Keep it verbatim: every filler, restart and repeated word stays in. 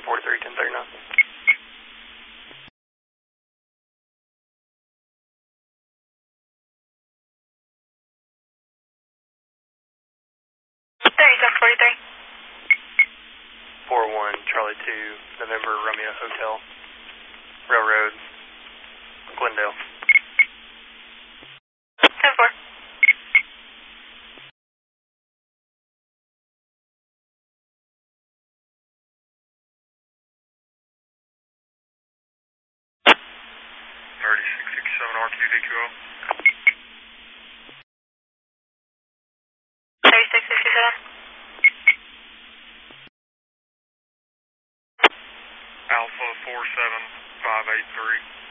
forty-three, ten thirty-nine. thirty-seven forty-three. four one, Charlie two, November, Romeo Hotel, Railroad, Glendale. ten four. thirty-six sixty-seven R Q D Q O. thirty-six sixty-seven. Alpha four seven five eight three.